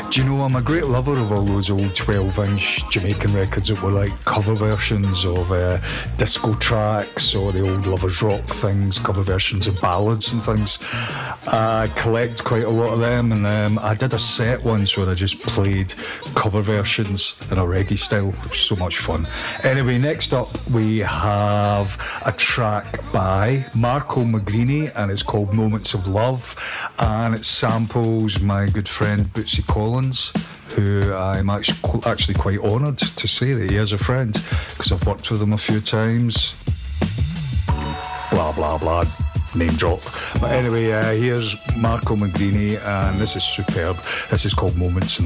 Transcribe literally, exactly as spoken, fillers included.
Do you know, I'm a great lover of all those old twelve-inch Jamaican records that were like cover versions of uh, disco tracks or the old Lovers Rock things, cover versions of ballads and things. I collect quite a lot of them, and um, I did a set once where I just played cover versions in a reggae style, which was so much fun. Anyway, next up we have a track by Marco Magrini, and it's called Moments of Love, and it samples my good friend Bootsy Collins, who I'm actually, actually quite honoured to say that he is a friend, because I've worked with him a few times. Blah, blah, blah. Name drop. But anyway, uh, here's Marco Magrini, and this is superb. This is called Moments in